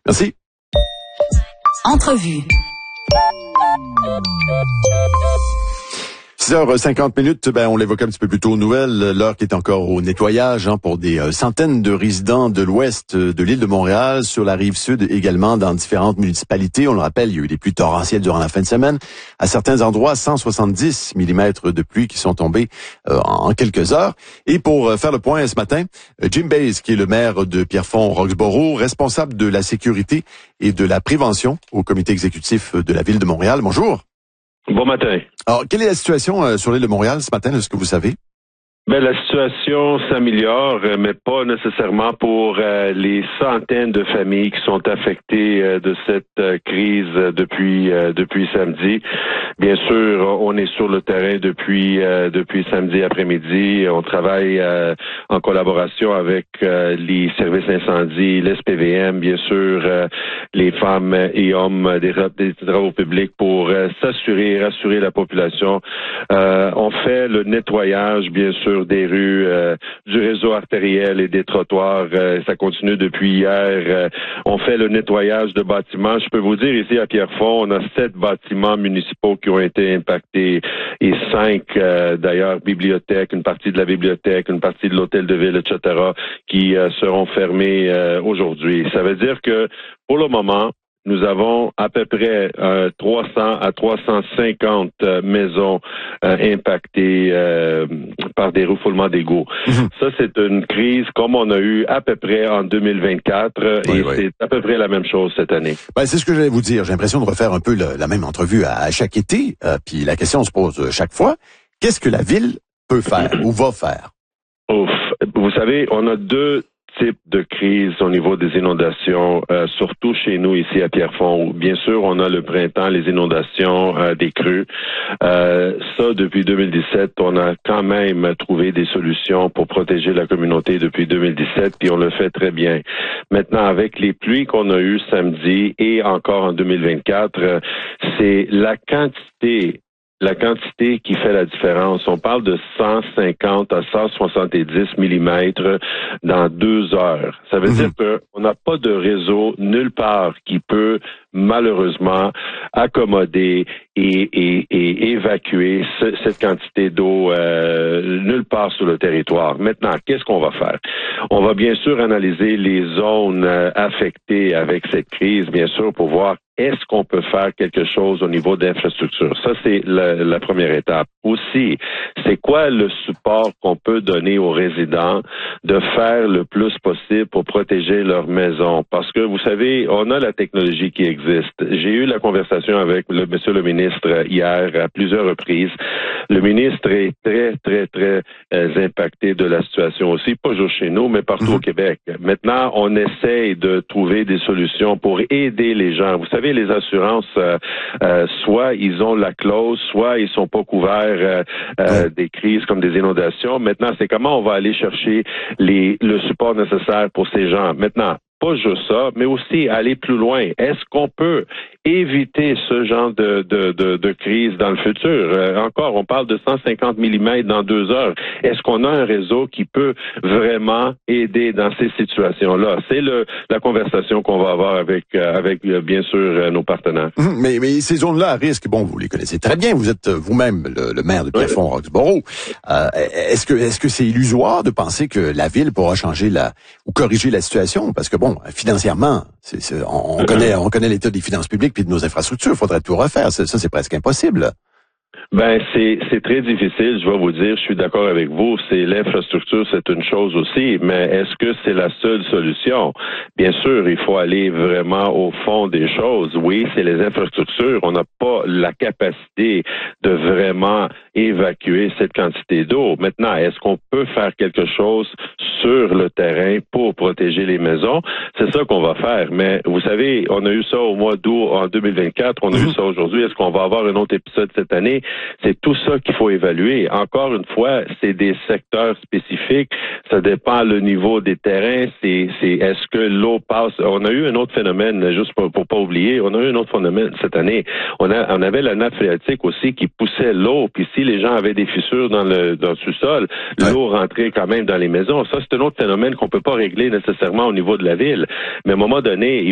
Merci. Entrevue. 6h50, on l'évoquait un petit peu plus tôt aux nouvelles, l'heure qui est encore au nettoyage pour des centaines de résidents de l'ouest de l'île de Montréal, sur la rive sud également, dans différentes municipalités. On le rappelle, il y a eu des pluies torrentielles durant la fin de semaine. À certains endroits, 170 mm de pluie qui sont tombés en quelques heures. Et pour faire le point ce matin, Jim Bays, qui est le maire de Pierrefonds-Roxborough, responsable de la sécurité et de la prévention au comité exécutif de la ville de Montréal. Bonjour. Bon matin. Alors, quelle est la situation sur l'île de Montréal ce matin, est-ce que vous savez? La situation s'améliore, mais pas nécessairement pour les centaines de familles qui sont affectées de cette crise depuis samedi. Bien sûr, on est sur le terrain depuis samedi après-midi. On travaille en collaboration avec les services incendies, l'SPVM, bien sûr, les femmes et hommes des travaux publics pour rassurer la population. On fait le nettoyage, bien sûr, des rues, du réseau artériel et des trottoirs. Ça continue depuis hier. On fait le nettoyage de bâtiments. Je peux vous dire, ici à Pierrefonds, on a 7 bâtiments municipaux qui ont été impactés et 5, d'ailleurs, bibliothèques, une partie de la bibliothèque, une partie de l'hôtel de ville, etc., qui seront fermés aujourd'hui. Ça veut dire que, pour le moment, nous avons à peu près 300 à 350 maisons impactées par des refoulements d'égouts. Ça, c'est une crise comme on a eu à peu près en 2024 c'est à peu près la même chose cette année. C'est ce que j'allais vous dire. J'ai l'impression de refaire un peu la même entrevue à chaque été. Puis la question se pose chaque fois. Qu'est-ce que la ville peut faire ou va faire? Vous savez, on a 2 types de crises au niveau des inondations, surtout chez nous ici à Pierrefonds. Bien sûr, on a le printemps, les inondations, des crues. Ça, depuis 2017, on a quand même trouvé des solutions pour protéger la communauté depuis 2017, puis on le fait très bien. Maintenant, avec les pluies qu'on a eues samedi et encore en 2024, c'est la quantité qui fait la différence. On parle de 150 à 170 mm dans 2 heures. Ça veut dire qu'on n'a pas de réseau nulle part qui peut malheureusement accommoder et évacuer cette quantité d'eau nulle part sur le territoire. Maintenant, qu'est-ce qu'on va faire? On va bien sûr analyser les zones affectées avec cette crise, bien sûr, pour voir est-ce qu'on peut faire quelque chose au niveau d'infrastructure? Ça, c'est la première étape. Aussi, c'est quoi le support qu'on peut donner aux résidents de faire le plus possible pour protéger leur maison? Parce que, vous savez, on a la technologie qui existe. J'ai eu la conversation avec monsieur le ministre hier à plusieurs reprises. Le ministre est très impacté de la situation aussi, pas juste chez nous, mais partout au Québec. Maintenant, on essaye de trouver des solutions pour aider les gens. Vous savez, les assurances, soit ils ont la clause, soit ils sont pas couverts des crises comme des inondations. Maintenant, c'est comment on va aller chercher le support nécessaire pour ces gens. Maintenant, pas juste ça, mais aussi aller plus loin. Est-ce qu'on peut éviter ce genre de crise dans le futur? Encore, on parle de 150 mm dans 2 heures. Est-ce qu'on a un réseau qui peut vraiment aider dans ces situations-là? C'est la conversation qu'on va avoir avec bien sûr nos partenaires. Mais ces zones-là à risque, vous les connaissez très bien. Vous êtes vous-même le maire de Pierrefonds-Roxborough. Est-ce que c'est illusoire de penser que la ville pourra changer ou corriger la situation? Parce que financièrement, on connaît l'état des finances publiques puis de nos infrastructures. Il faudrait tout refaire. Ça, c'est presque impossible. C'est très difficile, je vais vous dire, je suis d'accord avec vous, l'infrastructure, c'est une chose aussi, mais est-ce que c'est la seule solution? Bien sûr, il faut aller vraiment au fond des choses. Oui, c'est les infrastructures, on n'a pas la capacité de vraiment évacuer cette quantité d'eau. Maintenant, est-ce qu'on peut faire quelque chose sur le terrain pour protéger les maisons? C'est ça qu'on va faire, mais vous savez, on a eu ça au mois d'août en 2024, on a eu ça aujourd'hui, est-ce qu'on va avoir un autre épisode cette année? C'est tout ça qu'il faut évaluer. Encore une fois, c'est des secteurs spécifiques. Ça dépend le niveau des terrains. Est-ce que l'eau passe? On a eu un autre phénomène, juste pour pas oublier, on a eu un autre phénomène cette année. On avait la nappe phréatique aussi qui poussait l'eau. Puis si les gens avaient des fissures dans le sous-sol, l'eau rentrait quand même dans les maisons. Ça, c'est un autre phénomène qu'on peut pas régler nécessairement au niveau de la ville. Mais à un moment donné,